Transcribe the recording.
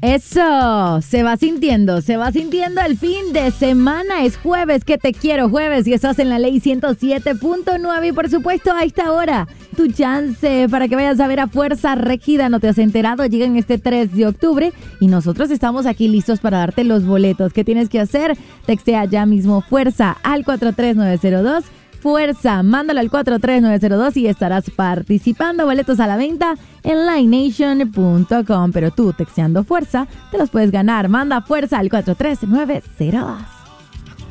Eso, se va sintiendo el fin de semana. Es jueves, que te quiero jueves, y estás en la ley 107.9 y por supuesto a esta hora, tu chance para que vayas a ver a Fuerza Régida. ¿No te has enterado? Llegan este 3 de octubre y nosotros estamos aquí listos para darte los boletos. ¿Qué tienes que hacer? Textea ya mismo Fuerza al 43902. Fuerza, mándalo al 43902 y estarás participando. Boletos a la venta en livenation.com. Pero tú, texteando Fuerza, te los puedes ganar. Manda Fuerza al 43902.